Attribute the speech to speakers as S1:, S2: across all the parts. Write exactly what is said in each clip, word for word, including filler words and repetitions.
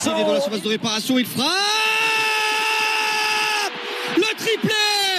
S1: Relation de réparation, il frappe! Le triplé!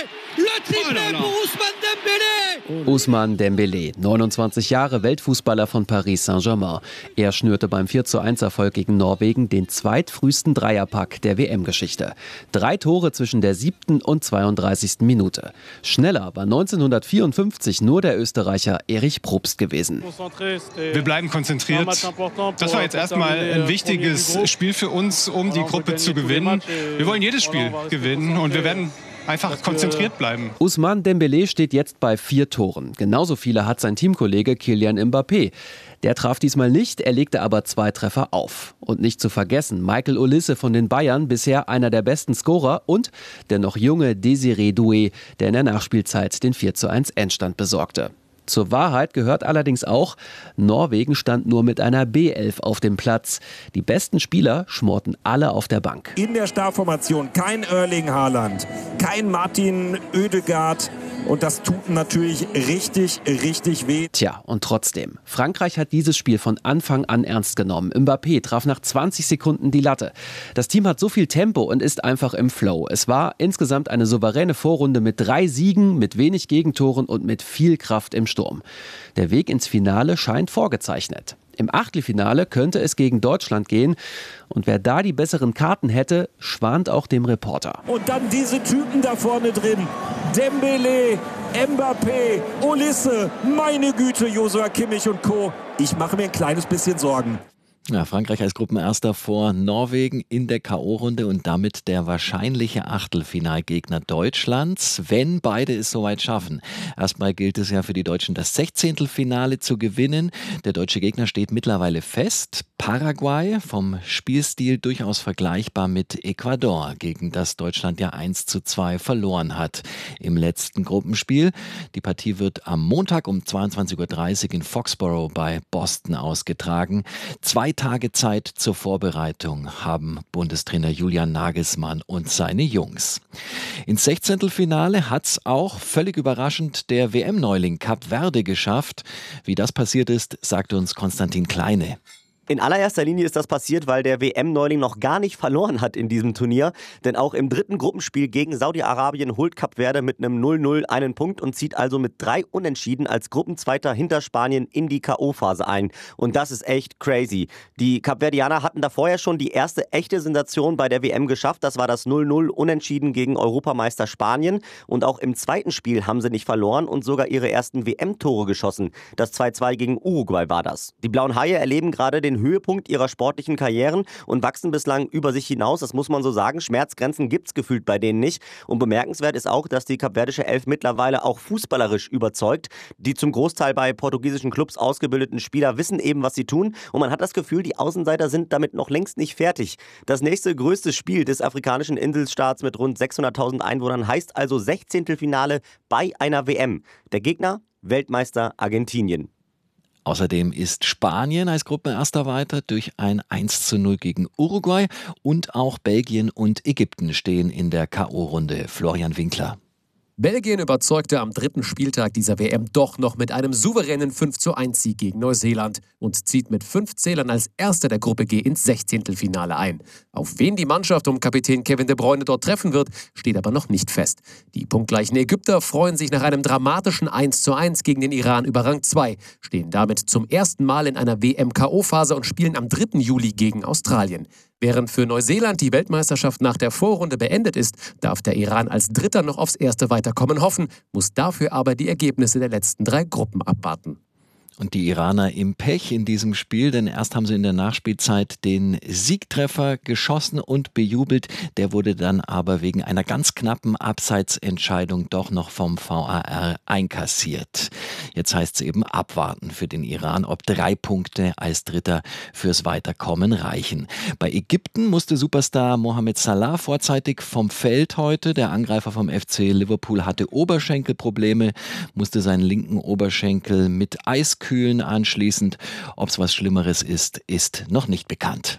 S1: Le triplé oh pour Ousmane Dembélé!
S2: Ousmane Dembélé, neunundzwanzig Jahre, Weltfußballer von Paris Saint-Germain. Er schnürte beim vier zu eins Erfolg gegen Norwegen den zweitfrühesten Dreierpack der W M-Geschichte. Drei Tore zwischen der siebten und zweiunddreißigsten Minute. Schneller war neunzehnhundertvierundfünfzig nur der Österreicher Erich Probst gewesen.
S3: Wir bleiben konzentriert. Das war jetzt erstmal ein wichtiges Spiel für uns, um die Gruppe zu gewinnen. Wir wollen jedes Spiel gewinnen und wir werden einfach konzentriert bleiben.
S2: Ousmane Dembélé steht jetzt bei vier Toren. Genauso viele hat sein Teamkollege Kylian Mbappé. Der traf diesmal nicht, er legte aber zwei Treffer auf. Und nicht zu vergessen, Michael Olise von den Bayern, bisher einer der besten Scorer, und der noch junge Désiré Doué, der in der Nachspielzeit den vier zu eins Endstand besorgte. Zur Wahrheit gehört allerdings auch, Norwegen stand nur mit einer B elf auf dem Platz. Die besten Spieler schmorten alle auf der Bank.
S4: In der Startformation kein Erling Haaland, kein Martin Oedegaard. Und das tut natürlich richtig, richtig weh.
S2: Tja, und trotzdem. Frankreich hat dieses Spiel von Anfang an ernst genommen. Mbappé traf nach zwanzig Sekunden die Latte. Das Team hat so viel Tempo und ist einfach im Flow. Es war insgesamt eine souveräne Vorrunde mit drei Siegen, mit wenig Gegentoren und mit viel Kraft im Sturm. Der Weg ins Finale scheint vorgezeichnet. Im Achtelfinale könnte es gegen Deutschland gehen. Und wer da die besseren Karten hätte, schwant auch dem Reporter.
S4: Und dann diese Typen da vorne drin. Dembélé, Mbappé, Olise, meine Güte, Joshua Kimmich und Co. Ich mache mir ein kleines bisschen Sorgen.
S5: Ja, Frankreich als Gruppenerster vor Norwegen in der K O-Runde und damit der wahrscheinliche Achtelfinalgegner Deutschlands, wenn beide es soweit schaffen. Erstmal gilt es ja für die Deutschen, das Sechzehntelfinale zu gewinnen. Der deutsche Gegner steht mittlerweile fest. Paraguay, vom Spielstil durchaus vergleichbar mit Ecuador, gegen das Deutschland ja eins zu zwei verloren hat im letzten Gruppenspiel. Die Partie wird am Montag um zweiundzwanzig Uhr dreißig in Foxborough bei Boston ausgetragen. Zwei Tage Zeit zur Vorbereitung haben Bundestrainer Julian Nagelsmann und seine Jungs. Ins Sechzehntelfinale hat's auch völlig überraschend der W M-Neuling Kap Verde geschafft. Wie das passiert ist, sagt uns Konstantin Kleine.
S6: In allererster Linie ist das passiert, weil der W M-Neuling noch gar nicht verloren hat in diesem Turnier. Denn auch im dritten Gruppenspiel gegen Saudi-Arabien holt Kap Verde mit einem null null einen Punkt und zieht also mit drei Unentschieden als Gruppenzweiter hinter Spanien in die K O-Phase ein. Und das ist echt crazy. Die Kapverdianer hatten da vorher schon die erste echte Sensation bei der W M geschafft. Das war das null null Unentschieden gegen Europameister Spanien. Und auch im zweiten Spiel haben sie nicht verloren und sogar ihre ersten W M-Tore geschossen. Das zwei zwei gegen Uruguay war das. Die Blauen Haie erleben gerade den Höhepunkt ihrer sportlichen Karrieren und wachsen bislang über sich hinaus, das muss man so sagen. Schmerzgrenzen gibt's gefühlt bei denen nicht. Und bemerkenswert ist auch, dass die kapverdische Elf mittlerweile auch fußballerisch überzeugt. Die zum Großteil bei portugiesischen Clubs ausgebildeten Spieler wissen eben, was sie tun. Und man hat das Gefühl, die Außenseiter sind damit noch längst nicht fertig. Das nächste größte Spiel des afrikanischen Inselstaats mit rund sechshunderttausend Einwohnern heißt also Sechzehntelfinale bei einer W M. Der Gegner? Weltmeister Argentinien.
S5: Außerdem ist Spanien als Gruppenerster weiter durch ein eins zu null gegen Uruguay und auch Belgien und Ägypten stehen in der K O-Runde. Florian Winkler.
S7: Belgien überzeugte am dritten Spieltag dieser W M doch noch mit einem souveränen fünf zu eins Sieg gegen Neuseeland und zieht mit fünf Zählern als Erster der Gruppe G ins Sechzehntelfinale ein. Auf wen die Mannschaft um Kapitän Kevin De Bruyne dort treffen wird, steht aber noch nicht fest. Die punktgleichen Ägypter freuen sich nach einem dramatischen eins zu eins gegen den Iran über Rang zwei, stehen damit zum ersten Mal in einer W M-K O-Phase und spielen am dritten Juli gegen Australien. Während für Neuseeland die Weltmeisterschaft nach der Vorrunde beendet ist, darf der Iran als Dritter noch aufs erste Weiterkommen hoffen, muss dafür aber die Ergebnisse der letzten drei Gruppen abwarten.
S5: Und die Iraner im Pech in diesem Spiel, denn erst haben sie in der Nachspielzeit den Siegtreffer geschossen und bejubelt. Der wurde dann aber wegen einer ganz knappen Abseitsentscheidung doch noch vom V A R einkassiert. Jetzt heißt es eben abwarten für den Iran, ob drei Punkte als Dritter fürs Weiterkommen reichen. Bei Ägypten musste Superstar Mohamed Salah vorzeitig vom Feld heute. Der Angreifer vom F C Liverpool hatte Oberschenkelprobleme, musste seinen linken Oberschenkel mit Eis kühlen anschließend. Ob es was Schlimmeres ist, ist noch nicht bekannt.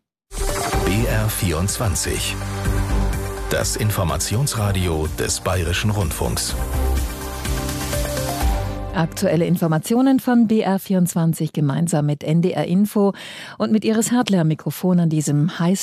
S8: B R vierundzwanzig. Das Informationsradio des Bayerischen Rundfunks.
S9: Aktuelle Informationen von B R vierundzwanzig gemeinsam mit N D R Info und mit Iris Hartler am Mikrofon an diesem heißen